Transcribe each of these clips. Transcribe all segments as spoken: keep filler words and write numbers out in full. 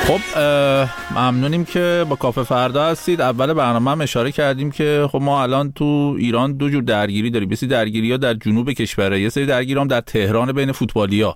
خب ممنونیم که با کافه فردا هستید. اول برنامه هم اشاره کردیم که خب ما الان تو ایران دو جور درگیری داریم. یه سری درگیری‌ها در جنوب کشوره، یه سری درگیری هم در تهران بین فوتبالی‌ها.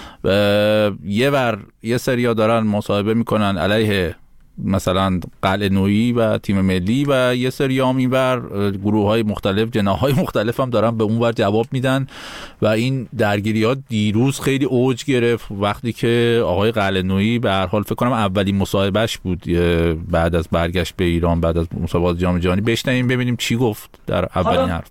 یه ور یه سری‌ها دارن مصاحبه میکنن علیه مثلا قلعه‌نویی و تیم ملی و یه سری هم اینور گروه‌های مختلف، جناح‌های مختلف هم دارن به اونور جواب میدن و این درگیری‌ها دیروز خیلی اوج گرفت وقتی که آقای قلعه‌نویی به هر حال فکر کنم اولین مصاحبهش بود بعد از برگشت به ایران بعد از مسابقات جام جهانی. بشنویم ببینیم چی گفت در اولین حرف.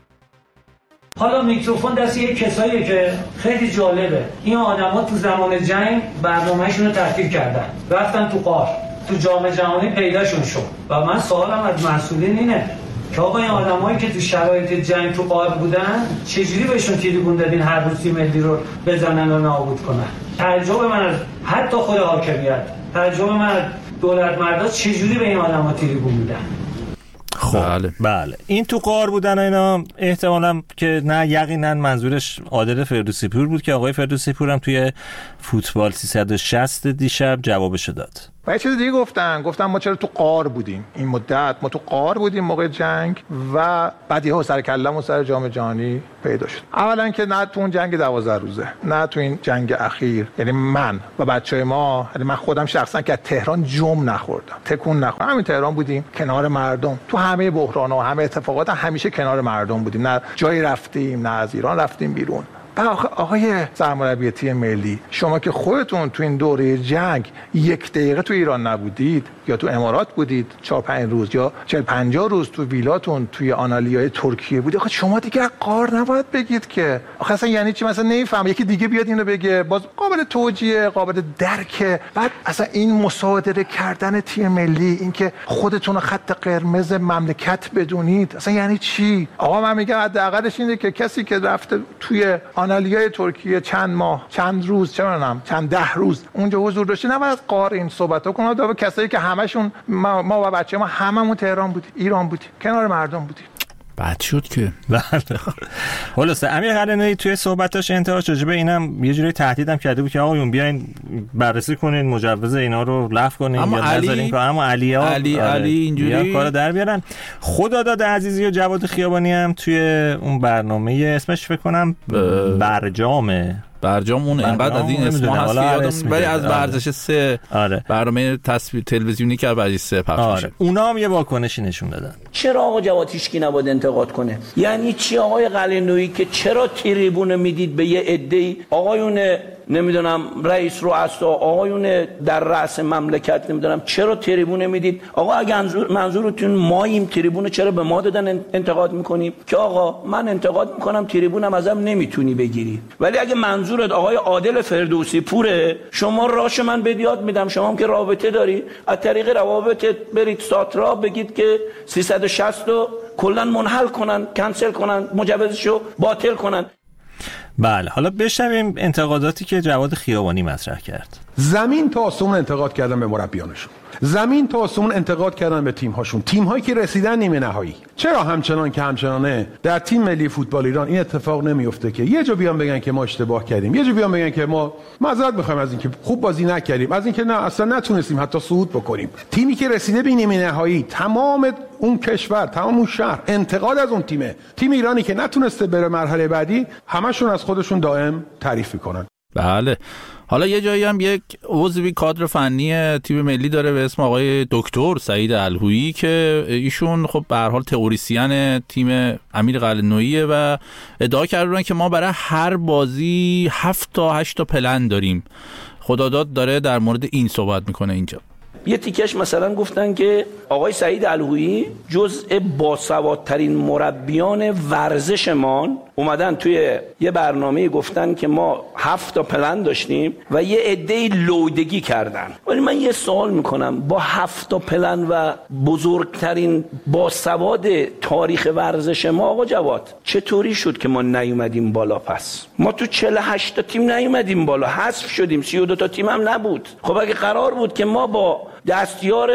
حالا میکروفون دست یک کساییه که خیلی جالبه. این آدم‌ها تو زمان جنگ برنامه‌شون رو تعطیل کردن، رفتن تو غار، تو جام جهانی پیداشون شد و من سوالم از مسئولین اینه که آقا این آدمایی که تو شرایط جنگ تو غار بودن چجوری بهشون تیریبون دادین هر روز تیم ملی رو بزنن و نابود کنن؟ تعجب من از حتی خود حاکمیت، تعجب من از دولت مردا چجوری به این آدما تیریبون میدن. خب بله. بله این تو غار بودن اینا احتمالاً که نه یقینا منظورش عادل فردوسی پور بود که آقای فردوسی پور هم توی فوتبال سیصد و شصت دیشب جوابشو داد. و یه چیز دیگه گفتن گفتن ما چرا تو غار بودیم این مدت، ما تو غار بودیم موقع جنگ و بعد یهو سر کله‌مون سر جام جهانی پیدا شد. اولا که نه تو اون جنگ دوازده روزه، نه تو این جنگ اخیر، یعنی من و بچهای ما، یعنی من خودم شخصا که تهران جم نخوردم، تکون نخوردم، همین تهران بودیم کنار مردم، تو همه بحران‌ها و همه اتفاقات همیشه کنار مردم بودیم، نه جایی رفتیم نه از ایران رفتیم بیرون. آقای سرمربی تیم ملی، شما که خودتون تو این دوره جنگ یک دقیقه تو ایران نبودید یا تو امارات بودید چهار پنج روز یا چهل پنجاه روز تو ویلاتون توی آنالیای ترکیه بودید، آخه شما دیگه غار نباید بگید که. آخه اصلا یعنی چی؟ مثلا نمیفهم یکی دیگه بیاد اینو بگه، باز قابل توجیه، قابل درکه. بعد اصلا این مصادره کردن تیم ملی، این که خودتون رو خط قرمز مملکت بدونید، اصلا یعنی چی؟ آقا من میگم حداقلش اینه که کسی که رفته توی آنالیای ترکیه چند ماه، چند روز، چه می‌دونم چند ده روز اونجا حضور داشته، نباید غار این صحبت‌ها کنه. دو کسایی که همشون ما, ما و بچه‌ها ما هممون تهران بودیم، ایران بودیم، کنار مردم بودیم. بعد شد که خلاصه امیر قلعه‌نویی توی صحبتاش انتهاش راجع به اینم یه جوری تهدیدم کرده بود که آقایون بیاین بررسی کنین مجوز اینا رو لغو کنین یا نذارین که اما علی‌ها علی علی اینجوری کارو در بیارن. خداداد عزیزی و جواد خیابانی هم توی اون برنامه اسمش فکر کنم برجامه برجام اون انقدر از این اسما هست که یادم ولی از ورزش سه آره. برنامه تصویر تلویزیونی که ورزش سه پخش آره. میشه. اونا هم یه واکنشی نشون دادن. چرا آقا جواد هیچکی نباید انتقاد کنه؟ یعنی چی آقای قلعه‌نویی که چرا تریبون میدید به یه عده‌ای آقایون نمیدونم رئیس رؤسا، آقایون در رأس مملکت، نمیدونم چرا تریبون میدید؟ آقا اگه منظورتون ماییم تریبون چرا به ما دادن انتقاد میکنیم؟ که آقا من انتقاد میکنم تریبونم ازم نمیتونی بگیری، ولی اگه منظورت آقای عادل فردوسی پوره شما راش من بدیات میدم، شما هم که رابطه داری از طریق روابط برید ساترا بگید که سیصد و شصت رو کلا منحل کنن، کنسل کنن، مجوزشو باطل کنن. بله حالا بشنویم انتقاداتی که جواد خیابانی مطرح کرد. زمین تا آسمون انتقاد کردن به مربیانشون، زمین تا آسمون انتقاد کردن به تیم هاشون، تیم هایی که رسیدن نیمه نهایی. چرا همچنان که همچنانه در تیم ملی فوتبال ایران این اتفاق نمیفته که یه جا بیان بگن که ما اشتباه کردیم، یه جا بیان بگن که ما معذرت میخوایم از اینکه خوب بازی نکردیم، از اینکه نه اصلا نتونستیم حتی صعود بکنیم. تیمی که رسیده به نیمه نهایی، تمام اون کشور، تمام اون شهر انتقاد از اون تیمه. تیم ایرانی که نتونسته بره مرحله بعدی همشون از خودشون دائم تعریف میکنن. بله حالا یه جایی هم یک عضوی کادر فنی تیم ملی داره به اسم آقای دکتر سعید الهویی که ایشون خب به هر حال تئوریسین تیم امیر قلعه‌نویی و ادعا کردن که ما برای هر بازی هفت تا هشت تا پلن داریم. خداداد داره در مورد این صحبت میکنه اینجا. یه تیکش مثلا گفتن که آقای سعید الهویی جزء باسوادترین مربیان ورزشمان اومدن توی یه برنامه گفتن که ما هفت تا پلن داشتیم و یه عده‌ای لودگی کردن. ولی من یه سوال میکنم، با هفت تا پلن و بزرگترین باسواد تاریخ ورزش ما آقا جواد چطوری شد که ما نیومدیم بالا؟ پس ما تو چهل و هشت تا تیم نیومدیم بالا، حذف شدیم، سی و دو تا تیم هم نبود. خب اگه قرار بود که ما با دستیار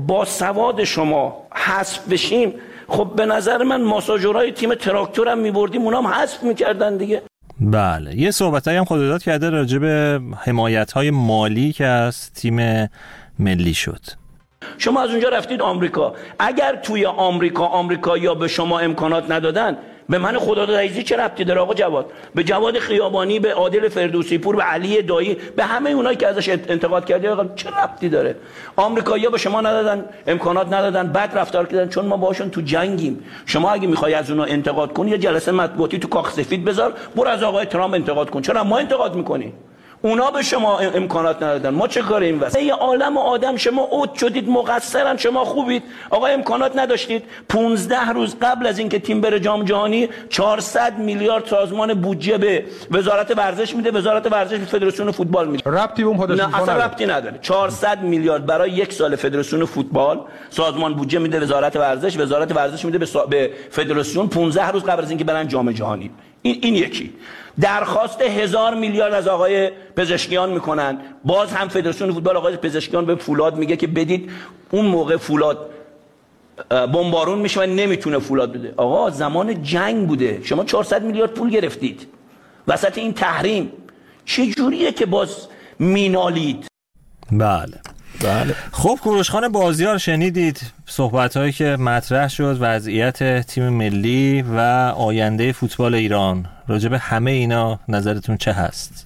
باسواد شما حذف بشیم، خب به نظر من ماساژورای تیم تراکتور هم می‌بردیم، اونام حذف می‌کردن دیگه. بله، یه صحبتایی هم خودداد کرده راجع به حمایت‌های مالی که از تیم ملی شد. شما از اونجا رفتید آمریکا، اگر توی آمریکا آمریکایی‌ها به شما امکانات ندادن، به من خدا رئیسی چه ربطی داره آقا جواد؟ به جواد خیابانی، به عادل فردوسی پور، به علی دایی، به همه اونایی که ازش انتقاد کردی آقا چه ربطی داره؟ آمریکایی‌ها به شما ندادن، امکانات ندادن، بد رفتار کردن چون ما باشون تو جنگیم. شما اگه می‌خوای از اونها انتقاد کنی یه جلسه مطبوعاتی تو کاخ سفید بذار، برو از آقای ترامپ انتقاد کن. چرا ما انتقاد می‌کنی؟ اونا به شما امکانات ندادن، ما چه کاره این واسه یه عالم آدم شما اوت شدید، مقصرن، شما خوبید آقا امکانات نداشتید. پانزده روز قبل از اینکه تیم بره جام جهانی چهارصد میلیارد سازمان بودجه به وزارت ورزش میده، وزارت ورزش به فدراسیون فوتبال میده. ربطی به اون فدراسیون نه اصلا ربطی نداره. چهارصد میلیارد برای یک سال فدراسیون فوتبال سازمان بودجه میده وزارت ورزش، وزارت ورزش میده به, سا... به فدراسیون پانزده روز قبل از اینکه برن جام جهانی. این این یکی. درخواست هزار میلیارد از آقای پزشکیان میکنن، باز هم فدراسیون فوتبال آقای پزشکیان به فولاد میگه که بدید. اون موقع فولاد بمبارون میشه و نمیتونه فولاد بده. آقا زمان جنگ بوده، شما چهارصد میلیارد پول گرفتید وسط این تحریم، چه جوریه که باز مینالید؟ بله بله. خب کوروشخان بازیار شنیدید صحبت‌هایی که مطرح شد، وضعیت تیم ملی و آینده فوتبال ایران. راجع به همه اینا نظرتون چه هست؟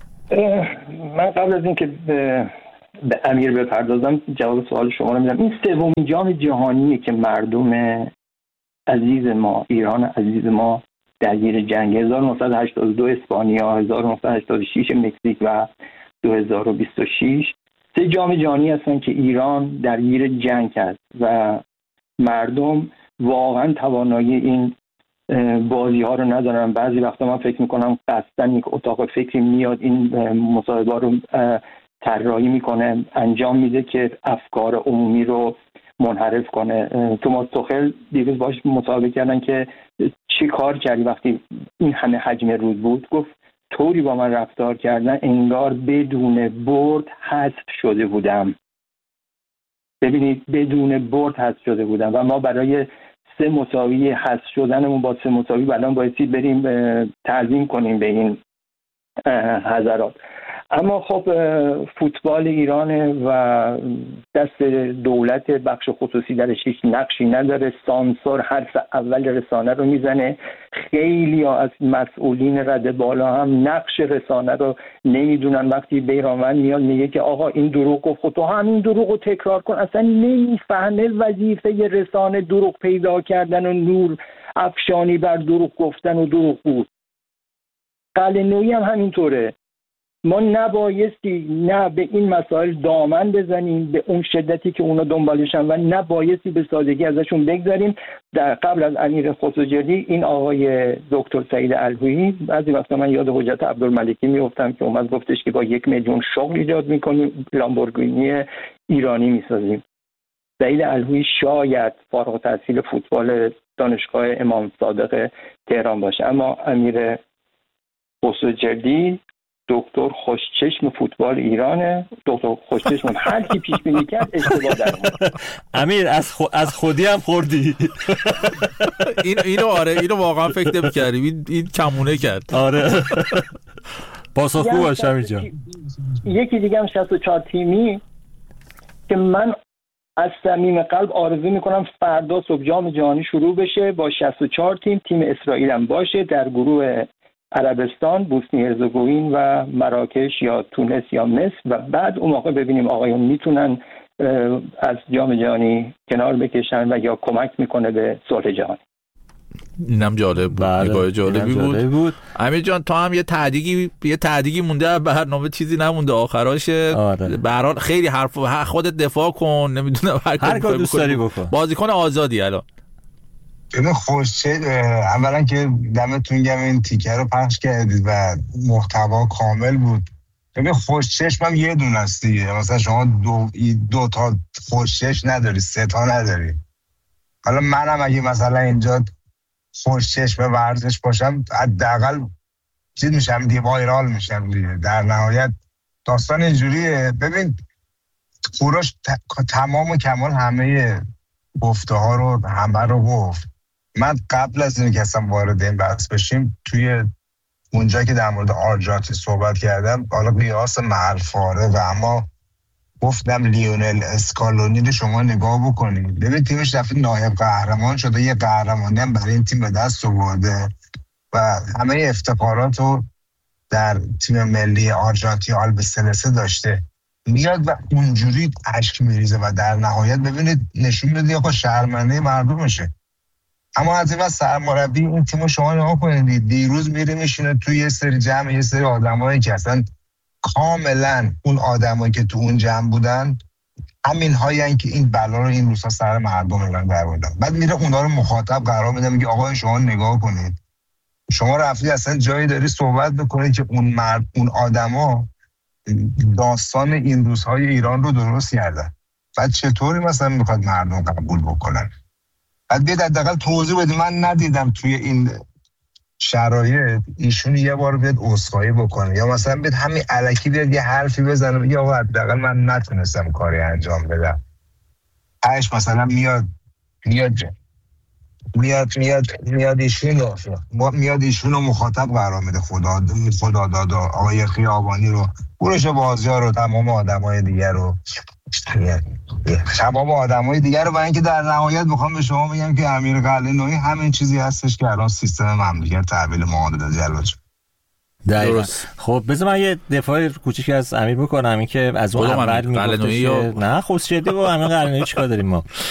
من قبل از اینکه به, به امیر بپردازم جواب سوال شما رو میدم. این سومین جام جهانیه که مردم عزیز ما، ایران عزیز ما درگیر جنگ. هزار و نهصد و هشتاد و دو اسپانیا، هزار و نهصد و هشتاد و شش مکزیک و دو هزار و بیست و شش سه جام جهانی هستن که ایران درگیر جنگ است و مردم واقعا توانایی این بازی ها رو ندارن. بعضی وقتا من فکر میکنم قصدن یک اتاق فکری میاد این مصاحبه رو طراحی میکنه، انجام میده که افکار عمومی رو منحرف کنه. توماس توخل دیروز باش مصاحبه کردن که چی کار کردی وقتی این همه حجم رود بود؟ گفت طوری با من رفتار کردن انگار بدون برد حذف شده بودم. ببینید بدون برد حذف شده بودم و ما برای سه مساوی حذف شدنمون با سه مساوی الان بایستی بریم تعظیم کنیم به این حضرات. اما خب فوتبال ایرانه و دست دولت، بخش خصوصی درش هیچ نقشی نداره. سانسور حرف اول رسانه رو میزنه. خیلی ها از مسئولین رده بالا هم نقش رسانه رو نمیدونن. وقتی بیرانوند میاد میگه که آقا این دروغ گفت، خب تو همین دروغ رو تکرار کن. اصلا نمیفهمه وظیفه رسانه دروغ پیدا کردن و نور افشانی بر دروغ گفتن و دروغ بود. قلعه‌نویی هم همینطوره. ما نبایستی نه به این مسائل دامن بزنیم به اون شدتی که اونا دنبالشن و نبایستی به سادگی ازشون بگذاریم. در قبل از امیر خسروجردی این آقای دکتر سعید الهویی، بعضی وقتا من یاد حجت عبدالملکی میافتم که اومد گفتش که با یک میلیون شغل ایجاد میکنیم، لامبورگینی ایرانی میسازیم. سعید الهویی شاید فارغ التحصیل فوتبال دانشگاه امام صادق تهران باشه، اما امیر خسروجردی دکتر خوشچشم فوتبال ایرانه. دکتر خوشچشم هر کی پیش بینی کرد اشتباه در اومد. امیر از خو... از خودی هم خوردی. این اینو آره اینو واقعا فکر نمی‌کردم. این این کمونه کرد. آره. پاسخگو باش امیر جان. یکی دیگه هم شصت و چهار تیمی که من از صمیم قلب آرزو میکنم فردا صبح جام جهانی شروع بشه با شصت و چهار تیم. تیم اسرائیل هم باشه در گروه عربستان، بوسنی هرزگوین و مراکش یا تونس یا مصر و بعد اون موقع ببینیم آقایون میتونن از جام جهانی کنار بکشن و یا کمک میکنه به صلح جهانی. اینم جالب بود. بله. نگاه جالبی بود. بود. امیر جان تو هم یه تعدیگی یه تعدیگی مونده برنامه، چیزی نمونده آخراش. آره. به هر حال خیلی حرف خودت دفاع کن، نمیدونم هر, هر کار دوست داری بکن. بازیکن آزادی الان. ببین خوشچه اولا که دمتون گرم این تیکر رو پخش کردید و محتوا کامل بود. ببین خوشچشمم یه دونه است دیگه. مثلا شما دو, دو تا خوشچش نداری، سه تا نداری. حالا منم اگه مثلا اینجا خوشچشم ورزش باشم حداقل چیز میشم دیگه، وایرال میشم دیگه. در نهایت داستان اینجوریه. ببین کوروش ت... تمام و کمال همه گفته ها رو همه رو گفت. من قبل از اینکه اصلا وارد این بحث بشیم توی اونجا که در مورد آرژانتین صحبت کردم، حالا قیاس محل‌فاره و اما گفتم لیونل اسکالونی رو شما نگاه بکنید، ببین تیمش دفعه نایب قهرمان شده، یه قهرمانی هم برای این تیم به دست آورده و همه افتخارات رو در تیم ملی آرژانتین آلبیسلسه داشته، میاد و اونجوری اشک میریزه و در نهایت ببینید نشون میده آقا شرمنده مردمشه. اما از این سرمربی این تیمو شما نگاه کنید، دیروز میره میشینه توی یه سری جمع یه سری آدمایی که اصلا کاملا اون آدمایی که تو اون جمع بودن همین هایی که این بلا رو این روزها سر مردم ایران در آوردن، بعد میره اونا رو مخاطب قرار میده، میگه آقا شما نگاه کنید، شما رفتی اصلا جایی داری صحبت بکنید که اون مرد اون آدما داستان این روزهای ایران رو درست کردن، بعد چطوری مثلا میخواد مردم قبول بکنن؟ بعد بیاد حداقل توضیح بده. من ندیدم توی این شرایط ایشون یه بار بیاد عذرخواهی بکنه یا مثلا بیاد همین الکی بیاد یه حرفی بزنه بگه آقا حداقل من نتونستم کاری انجام بدم. هاش مثلا میاد میاد میاد میاد میاد ایشون رو میاد ایشون رو مخاطب قرار میده، خدا خدا دادا آقای خیابانی رو، گروش بازیار رو، تمام آدمای دیگر رو، تمام آدمای دیگر رو، و اینکه در نهایت میخوام به شما بگم که امیر قلعه‌نویی همین چیزی هستش که الان سیستم مملکت تحویل معادله جلوش. درست. خب بذار من یه دفاع کوچیکی از امیر بکنم، این که از اون اول میگفتش نه خب جدی با امیر قلعه‌نویی چیکار داریم ما.